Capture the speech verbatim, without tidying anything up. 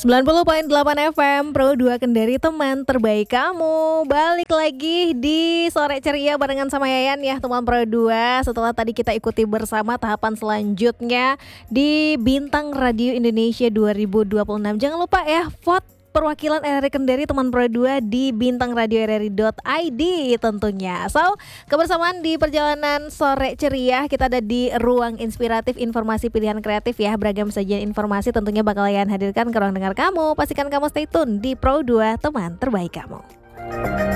sembilan puluh koma delapan F M Pro dua Kendari, teman terbaik kamu. Balik lagi di Sore Ceria barengan sama Yayan ya teman Pro dua. Setelah tadi kita ikuti bersama tahapan selanjutnya di Bintang Radio Indonesia dua ribu dua puluh enam. Jangan lupa ya, vote perwakilan R R I Kendari teman Pro dua di bintang radio r r i dot i d tentunya. So, kebersamaan di perjalanan Sore Ceria, kita ada di ruang inspiratif, informasi pilihan kreatif ya. Beragam sajian informasi tentunya bakal Yayan hadirkan ke ruang dengar kamu. Pastikan kamu stay tune di Pro dua, teman terbaik kamu.